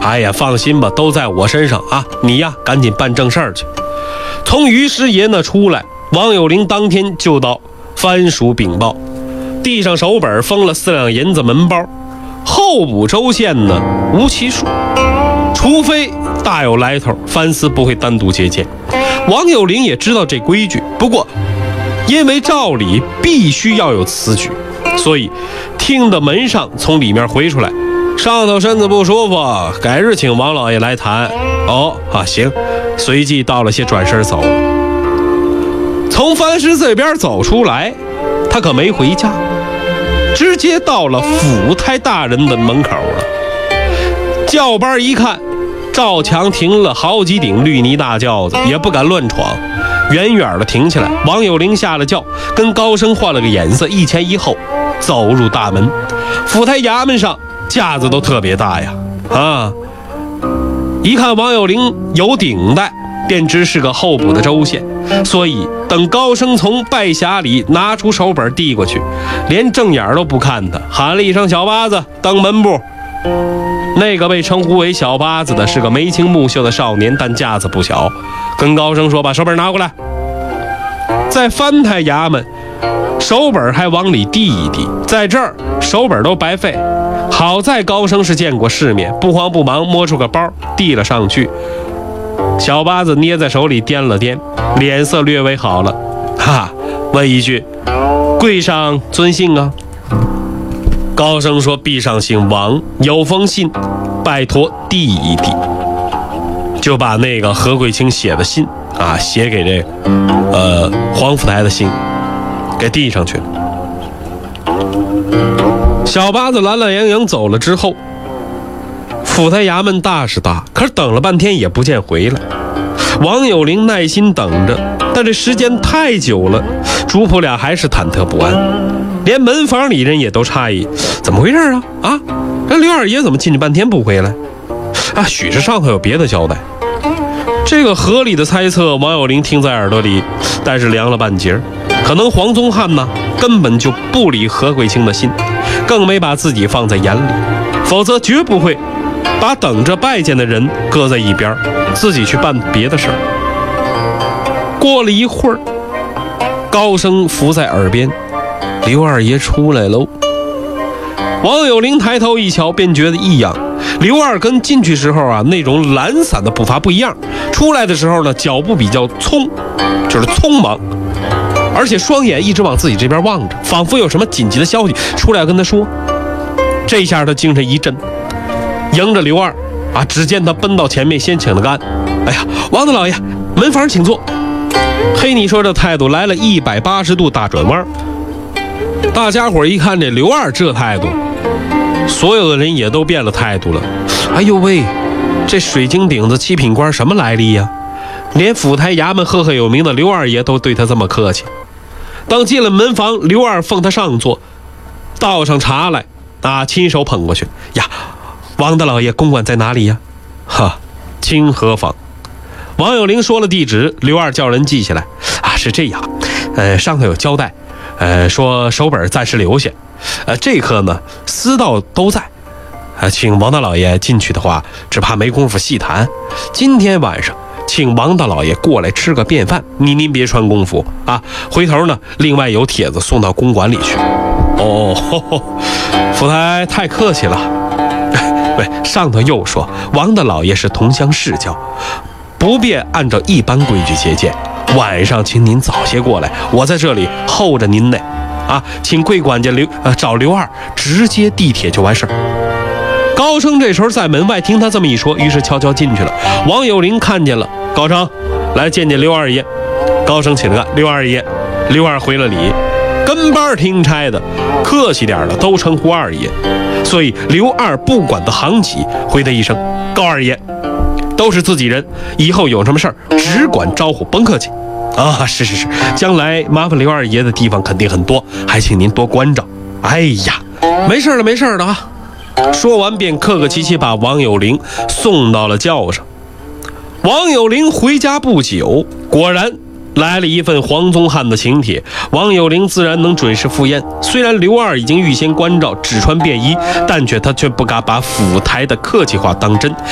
哎呀，放心吧，都在我身上啊！你呀，赶紧办正事儿去。从于师爷那出来，王有龄当天就到藩署禀报，递上手本，封了4两银子门包。候补州县呢，无其数，除非大有来头，藩司不会单独接见。王有龄也知道这规矩，不过因为照理必须要有此举，所以听得门上从里面回出来，上头身子不舒服，改日请王老爷来谈。行，随即到了些转身走。从藩师这边走出来，他可没回家，直接到了府台大人的门口了。轿班一看，照墙停了好几顶绿泥大轿子，也不敢乱闯，远远的停下来。王有龄下了轿，跟高升换了个眼色，一前一后走入大门。府台衙门上架子都特别大呀，一看王有龄有顶戴，便知是个候补的州县，所以等高升从拜匣里拿出手本递过去，连正眼都不看他，喊了一声小八子，登门部。那个被称呼为小八子的是个眉清目秀的少年，但架子不小，跟高升说，把手本拿过来。在藩台衙门，手本还往里递一递，在这儿手本都白费。好在高升是见过世面，不慌不忙摸出个包递了上去。小八子捏在手里掂了掂，脸色略微好了，问一句，贵上尊姓啊？高升说，陛上姓王，有封信，拜托递一递。就把那个何贵卿写的信写给这黄府台的信给递上去了。小八子懒懒洋洋走了之后，府台衙门大是大，可是等了半天也不见回来。王有龄耐心等着，但这时间太久了，主仆俩还是忐忑不安，连门房里人也都诧异，怎么回事啊？这刘二爷怎么进去半天不回来？许是上头有别的交代。这个合理的猜测，王有龄听在耳朵里，但是凉了半截。可能黄宗汉呢，根本就不理何贵卿的信，更没把自己放在眼里，否则绝不会把等着拜见的人搁在一边，自己去办别的事儿。过了一会儿，高声伏在耳边，刘二爷出来喽。王有龄抬头一瞧，便觉得异样。刘二跟进去时候那种懒散的步伐不一样，出来的时候呢，脚步比较匆忙，而且双眼一直往自己这边望着，仿佛有什么紧急的消息出来要跟他说。这下他精神一振，迎着刘二只见他奔到前面，先请了个安。王大老爷，门房请坐。嘿，你说这态度来了180度大转弯。大家伙一看这刘二这态度，所有的人也都变了态度了。哎呦喂，这水晶顶子7品官什么来历呀？连府台衙门赫赫有名的刘二爷都对他这么客气。等进了门房，刘二奉他上座，倒上茶来亲手捧过去。王大老爷公馆在哪里呀？清河坊。王有龄说了地址，刘二叫人记下来。是这样，上头有交代，说手本暂时留下，这课呢司道都在，请王大老爷进去的话，只怕没工夫细谈。今天晚上请王大老爷过来吃个便饭，您别穿公服回头呢另外有帖子送到公馆里去。府台太客气了。上头又说王大老爷是同乡世交，不便按照一般规矩接见，晚上请您早些过来，我在这里候着您呢。请贵管家找刘二，直接地铁就完事儿。高升这时候在门外听他这么一说，于是悄悄进去了。王有龄看见了，高升来见见刘二爷。高升请了个刘二爷，刘二回了礼。跟班听差的客气点的都称呼二爷，所以刘二不管的行起，回他一声高二爷，都是自己人，以后有什么事儿只管招呼，甭客气。是，将来麻烦刘二爷的地方肯定很多，还请您多关照。没事了说完便客客气气把王有龄送到了轿上。王有龄回家不久，果然来了一份黄宗汉的请帖，王有龄自然能准时赴宴。虽然刘二已经预先关照，只穿便衣，但他却不敢把府台的客气话当真，